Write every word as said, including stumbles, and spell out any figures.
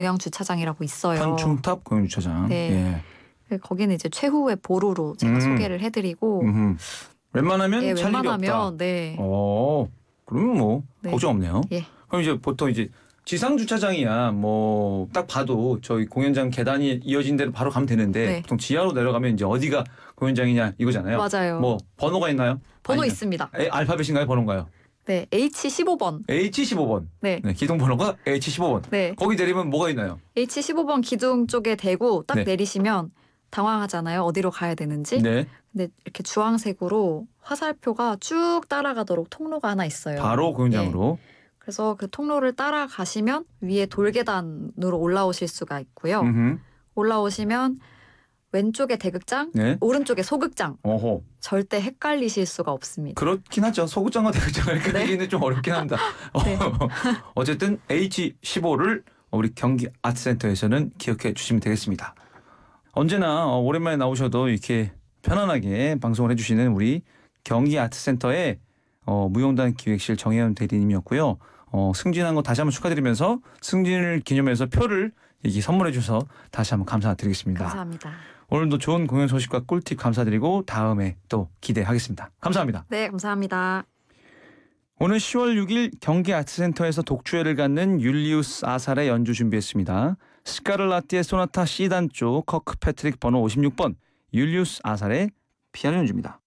공영 주차장이라고 있어요. 현충탑 공영 주차장. 네. 예. 거기는 이제 최후의 보루로 제가 음. 소개를 해드리고. 음흠. 웬만하면 예, 찰 일이 없다. 웬만하면 네. 어, 그러면 뭐 네. 걱정 없네요. 예. 그럼 이제 보통 이제 지상 주차장이야 뭐 딱 봐도 저희 공연장 계단이 이어진 대로 바로 가면 되는데 네. 보통 지하로 내려가면 이제 어디가 공연장이냐 이거잖아요. 맞아요. 뭐 번호가 있나요? 번호 아니면 있습니다. 에, 알파벳인가요? 번호인가요? 네, 에이치 십오 번. 에이치 십오 번. 네. 네, 기둥 번호가 에이치 십오 번. 네. 거기 내리면 뭐가 있나요? 에이치 십오 번 기둥 쪽에 대고 딱 네. 내리시면 당황하잖아요. 어디로 가야 되는지. 네. 근데 이렇게 주황색으로 화살표가 쭉 따라가도록 통로가 하나 있어요. 바로 공연장으로. 네. 그래서 그 통로를 따라가시면 위에 돌계단으로 올라오실 수가 있고요. 음흠. 올라오시면 왼쪽에 대극장, 네. 오른쪽에 소극장. 어허. 절대 헷갈리실 수가 없습니다. 그렇긴 하죠. 소극장과 대극장을 헷갈리기는 네. 좀 어렵긴 합니다. 네. 어쨌든 에이치 십오를 우리 경기 아트센터에서는 기억해 주시면 되겠습니다. 언제나 오랜만에 나오셔도 이렇게 편안하게 방송을 해주시는 우리 경기 아트센터의 어, 무용단 기획실 정혜연 대리님이었고요. 어, 승진한 거 다시 한번 축하드리면서 승진을 기념해서 표를 이렇게 선물해 주셔서 다시 한번 감사드리겠습니다. 감사합니다. 오늘도 좋은 공연 소식과 꿀팁 감사드리고 다음에 또 기대하겠습니다. 감사합니다. 네, 감사합니다. 오늘 시월 육일 경기 아트센터에서 독주회를 갖는 율리우스 아살의 연주 준비했습니다. 스카를라티의 소나타 C단조 커크 패트릭 번호 오십육 번 율리우스 아살의 피아노 연주입니다.